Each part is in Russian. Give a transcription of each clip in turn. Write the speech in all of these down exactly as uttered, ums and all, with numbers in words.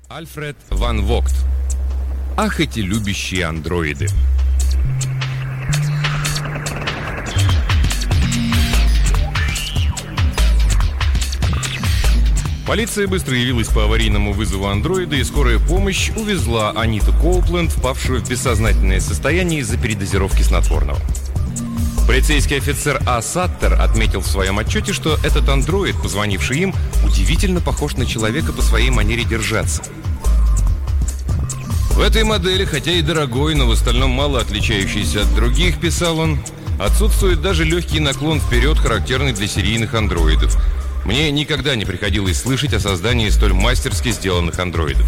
Альфред Ван Вогт. Ах, эти любящие андроиды. Полиция быстро явилась по аварийному вызову андроида, и скорая помощь увезла Аниту Коупленд, впавшую в бессознательное состояние из-за передозировки снотворного. Полицейский офицер А. Саттер отметил в своем отчете, что этот андроид, позвонивший им, удивительно похож на человека по своей манере держаться. В этой модели, хотя и дорогой, но в остальном мало отличающийся от других, писал он, отсутствует даже легкий наклон вперед, характерный для серийных андроидов. Мне никогда не приходилось слышать о создании столь мастерски сделанных андроидов.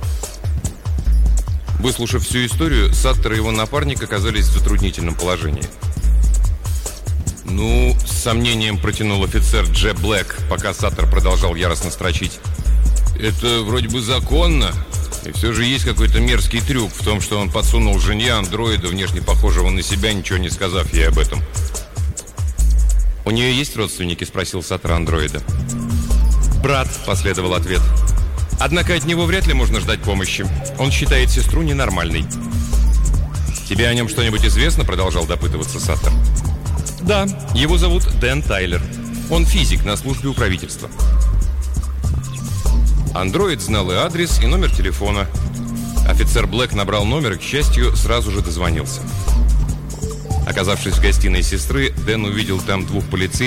Выслушав всю историю, Саттер и его напарник оказались в затруднительном положении. «Ну, с сомнением протянул офицер Джеб Блэк, пока Саттер продолжал яростно строчить. Это вроде бы законно, и все же есть какой-то мерзкий трюк в том, что он подсунул жене андроида, внешне похожего на себя, ничего не сказав ей об этом». «У нее есть родственники?» – спросил Саттер андроида. «Брат», – последовал ответ. «Однако от него вряд ли можно ждать помощи. Он считает сестру ненормальной». «Тебе о нем что-нибудь известно?» – продолжал допытываться Саттер. «Да, его зовут Дэн Тайлер. Он физик на службе у правительства». Андроид знал и адрес, и номер телефона. Офицер Блэк набрал номер и, к счастью, сразу же дозвонился. Оказавшись в гостиной сестры, Дэн увидел там двух полицейских,